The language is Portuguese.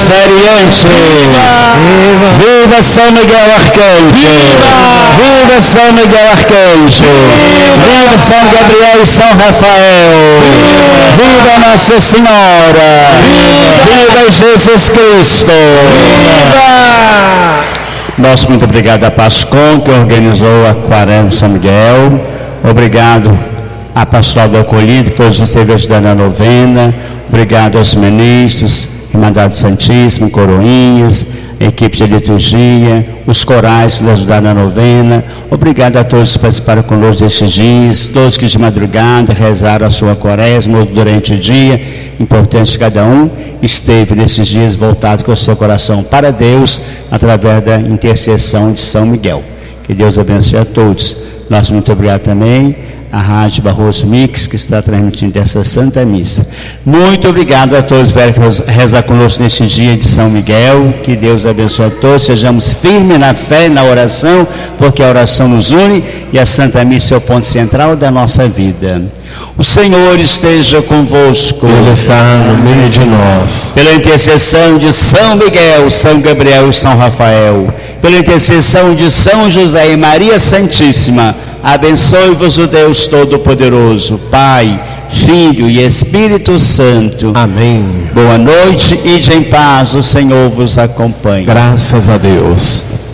aniversariantes. Viva São Miguel Arcanjo. Viva São Miguel Arcanjo. Viva São Gabriel e São Rafael. Viva Nossa Senhora. Viva Jesus Cristo. Viva! Nosso muito obrigado a Pascom, que organizou a Quaresma São Miguel. Obrigado à Pastoral do Acolhido, que todos esteve ajudando a novena. Obrigado aos ministros, Irmandade Santíssima, Coroinhas, a equipe de liturgia, os corais que ajudaram na novena. Obrigado a todos que participaram conosco destes dias, todos que de madrugada rezaram a sua quaresma durante o dia. Importante que cada um esteve nesses dias voltado com o seu coração para Deus, através da intercessão de São Miguel. Que Deus abençoe a todos. Nosso muito obrigado também a Rádio Barroso Mix, que está transmitindo essa Santa Missa. Muito obrigado a todos que vieram rezar conosco neste dia de São Miguel. Que Deus abençoe a todos. Sejamos firmes na fé e na oração, porque a oração nos une e a Santa Missa é o ponto central da nossa vida. O Senhor esteja convosco. Ele está no meio de nós. Pela intercessão de São Miguel, São Gabriel e São Rafael, pela intercessão de São José e Maria Santíssima, abençoe-vos o Deus Todo-Poderoso, Pai, Filho e Espírito Santo. Amém. Boa noite, ide em paz, o Senhor vos acompanhe. Graças a Deus.